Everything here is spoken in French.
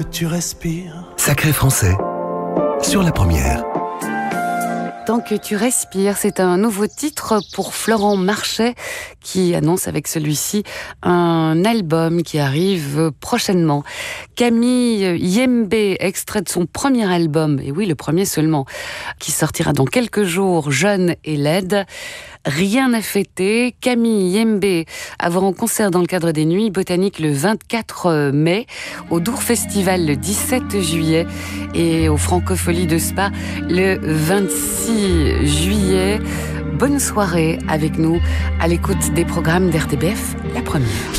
que tu respires. Sacré français, sur la première. Tant que tu respires, c'est un nouveau titre pour Florent Marchais qui annonce avec celui-ci un album qui arrive prochainement. Camille Yembe, extrait de son premier album, et oui, le premier seulement, qui sortira dans quelques jours, Jeune et laide. Rien à fêter. Camille Yembe à voir en concert dans le cadre des Nuits Botaniques le 24 mai, au Dour Festival le 17 juillet et au Francofolie de Spa le 26 juillet. Bonne soirée avec nous à l'écoute des programmes d'RTBF, la première.